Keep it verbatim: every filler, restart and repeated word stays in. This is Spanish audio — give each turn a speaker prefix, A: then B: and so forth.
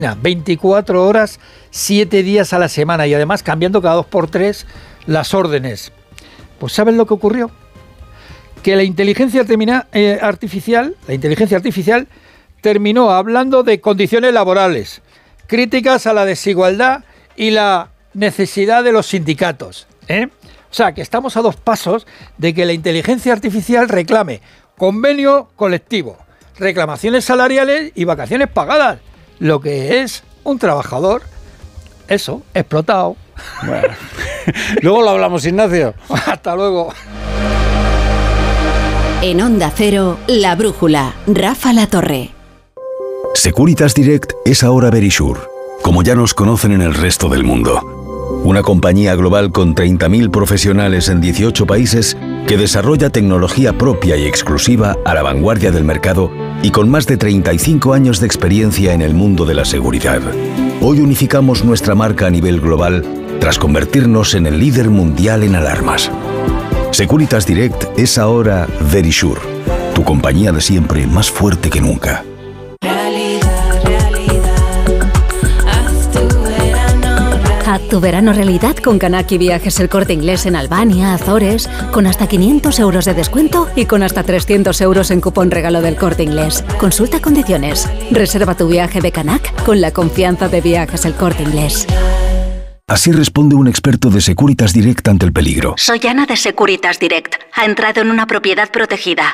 A: veinticuatro horas, siete días a la semana y además cambiando cada dos por tres las órdenes. Pues ¿saben lo que ocurrió? Que la inteligencia termina, eh, artificial, la inteligencia artificial terminó hablando de condiciones laborales, críticas a la desigualdad y la necesidad de los sindicatos, ¿eh? O sea, que estamos a dos pasos de que la inteligencia artificial reclame convenio colectivo, reclamaciones salariales y vacaciones pagadas. Lo que es un trabajador, eso, explotado.
B: Bueno. Luego lo hablamos, Ignacio.
A: Hasta luego.
C: En Onda Cero, La Brújula, Rafa La Torre.
D: Securitas Direct es ahora Verisure, como ya nos conocen en el resto del mundo. Una compañía global con treinta mil profesionales en dieciocho países que desarrolla tecnología propia y exclusiva a la vanguardia del mercado y con más de treinta y cinco años de experiencia en el mundo de la seguridad. Hoy unificamos nuestra marca a nivel global tras convertirnos en el líder mundial en alarmas. Securitas Direct es ahora Verisure, tu compañía de siempre más fuerte que nunca.
E: Haz tu verano realidad con Kanaki Viajes El Corte Inglés en Albania, Azores, con hasta quinientos euros de descuento y con hasta trescientos euros en cupón regalo del Corte Inglés. Consulta condiciones. Reserva tu viaje de Canac con la confianza de Viajes El Corte Inglés.
D: Así responde un experto de Securitas Direct ante el peligro.
F: Soy Ana de Securitas Direct. Ha entrado en una propiedad protegida.